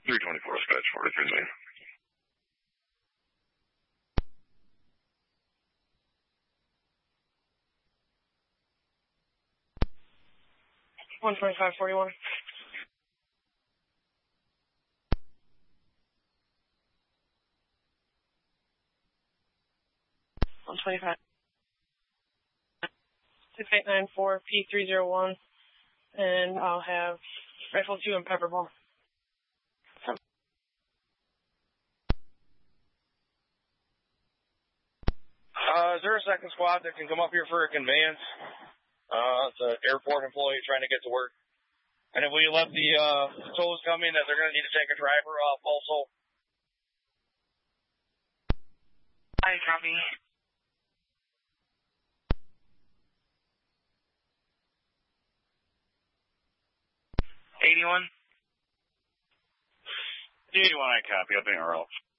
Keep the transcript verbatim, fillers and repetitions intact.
three twenty-four dispatch, forty-three main. one twenty-five forty-one. one twenty-five. six eight nine four P three zero one, and I'll have rifle two and pepper ball. Uh, is there a second squad that can come up here for a conveyance? Uh, it's an airport employee trying to get to work. And if we let the, uh, tolls come in, that they're going to need to take a driver off also. I copy. eighty-one? eighty-one, I copy. I'll be in Earl.